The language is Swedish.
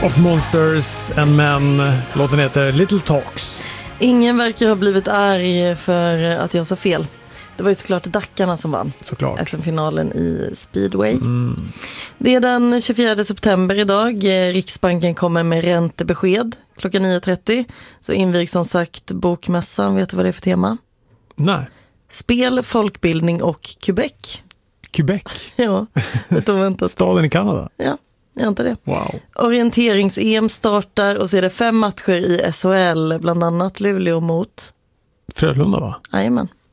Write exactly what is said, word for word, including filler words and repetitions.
of Monsters and Men. Låten heter Little Talks. Ingen verkar ha blivit arg för att jag sa fel. Det var ju såklart Dackarna som vann. Såklart. S M-finalen i speedway. Mm. Det är den tjugofjärde september idag. Riksbanken kommer med räntebesked klockan nio trettio. Så invigs som sagt bokmässan. Vet du vad det är för tema? Nej. Spel, folkbildning och Quebec. Quebec? Ja, det var väntat. Staden i Kanada? Ja, jag antar det. Wow. Orienterings-E M startar och så är det fem matcher i S H L, bland annat Luleå mot Frölunda, va? Jajamän.